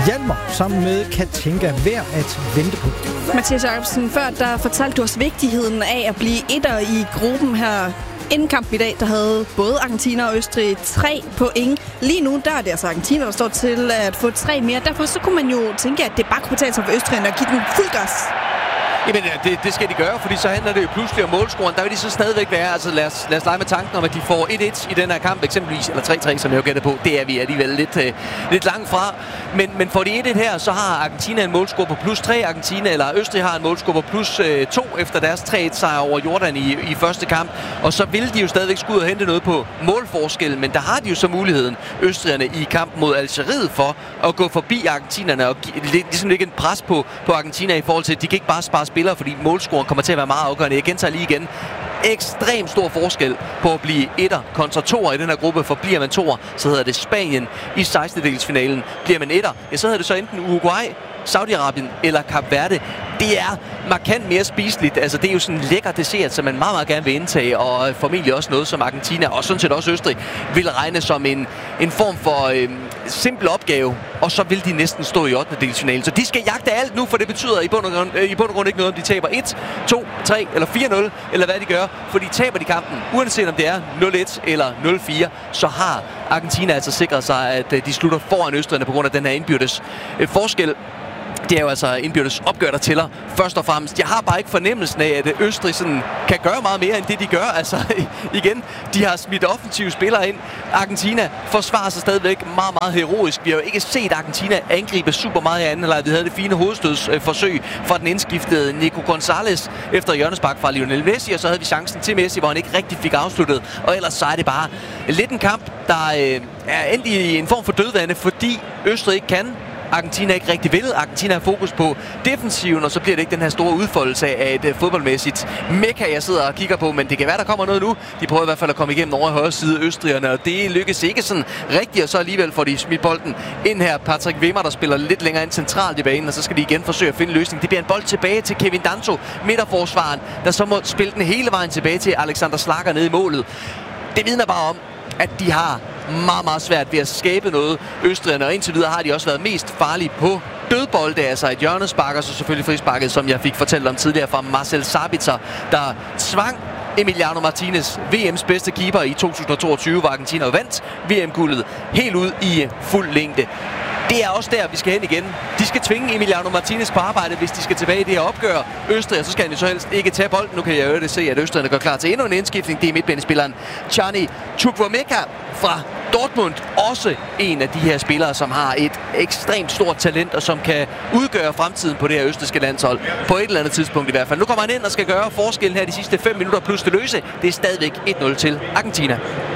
Hjalmar sammen med Katinka værd at vente på. Mathias Jacobsen, før der fortalte du os vigtigheden af at blive etter i gruppen her. Inden kampen i dag, der havde både Argentina og Østrig 3 point. Lige nu, der er det altså Argentina, der står til at få 3 mere. Derfor så kunne man jo tænke, at det bare kunne betale sig for Østrig at give den fuld gas. Jamen, det skal de gøre, fordi så handler det jo pludselig om målscoren. Der vil de så stadigvæk være. Altså, lad os lege med tanken om, at de får 1-1 i den her kamp, eksempelvis, eller 3-3, som jeg jo gætter på. Det er vi alligevel lidt langt fra. Men får de 1-1 her, så har Argentina en målscore på plus 3. Østrig har en målscore på plus 2 efter deres 3-1-sejr over Jordan i første kamp. Og så vil de jo stadigvæk skulle ud og hente noget på målforskel, men der har de jo så muligheden, østrigerne, i kampen mod Algeriet for at gå forbi argentinerne og ligesom lægge en pres på Argentina i forhold til, at de kan ikke bare spare spillere, fordi målscoren kommer til at være meget afgørende. Jeg gentager lige igen. Ekstremt stor forskel på at blive etter kontra toer i den her gruppe, for bliver man toer, så hedder det Spanien i 16-delsfinalen. Bliver man etter, ja, så hedder det så enten Uruguay, Saudi-Arabien eller Kap Verde. Det er markant mere spiseligt. Altså, det er jo sådan en lækker dessert, som man meget, meget gerne vil indtage, og formentlig også noget, som Argentina og sådan set også Østrig vil regne som en form for simpel opgave, og så vil de næsten stå i 8. delsfinalen. Så de skal jagte alt nu, for det betyder i bund og grund ikke noget, om de taber 1, 2, 3 eller 4-0, eller hvad de gør, for de taber de kampen, uanset om det er 0-1 eller 0-4, så har Argentina altså sikret sig, at de slutter foran østrigerne på grund af den her indbyrdes forskel. Det er jo altså indbyrdes opgør, der tæller først og fremmest. Jeg har bare ikke fornemmelsen af, at Østrig sådan kan gøre meget mere end det, de gør. Altså igen, de har smidt offensive spillere ind. Argentina forsvarer sig stadigvæk meget, meget heroisk. Vi har jo ikke set Argentina angribe super meget i anden halvleg. Vi havde det fine hovedstødsforsøg fra den indskiftede Nico González efter hjørnespark fra Lionel Messi, og så havde vi chancen til Messi, hvor han ikke rigtig fik afsluttet. Og ellers så er det bare lidt en kamp, der er endt i en form for dødvande, fordi Østrig ikke kan. Argentina ikke rigtig vil. Argentina har fokus på defensiven, og så bliver det ikke den her store udfoldelse af et fodboldmæssigt mekka, jeg sidder og kigger på, men det kan være, der kommer noget nu. De prøver i hvert fald at komme igennem over i højre side, østrigerne, og det lykkes ikke sådan rigtigt, og så alligevel får de smidt bolden ind her. Patrick Wimmer, der spiller lidt længere ind centralt i banen, og så skal de igen forsøge at finde løsning. Det bliver en bold tilbage til Kevin Danso, midterforsvaren, der så må spille den hele vejen tilbage til Alexander Schlager nede i målet. Det vidner bare om, at de har meget, meget svært ved at skabe noget, østrigerne, og indtil videre har de også været mest farlige på dødbolde, altså et hjørnespark, og så selvfølgelig frisparket, som jeg fik fortalt om tidligere fra Marcel Sabitzer, der tvang Emiliano Martinez, VM's bedste keeper i 2022, hvor Argentina vandt VM-guldet helt ud i fuld længde. Det er også der, vi skal hen igen. De skal tvinge Emiliano Martinez på arbejde, hvis de skal tilbage i det her opgør. Østrig, så skal han jo så helst ikke tage bolden. Nu kan jeg jo se, at østrigerne går klar til endnu en indskiftning. Det er midtbanespilleren Chani Chukwuemeka fra Dortmund. Også en af de her spillere, som har et ekstremt stort talent, og som kan udgøre fremtiden på det her østrigske landshold. På et eller andet tidspunkt i hvert fald. Nu kommer han ind og skal gøre forskellen her de sidste 5 minutter plus det løse. Det er stadigvæk 1-0 til Argentina.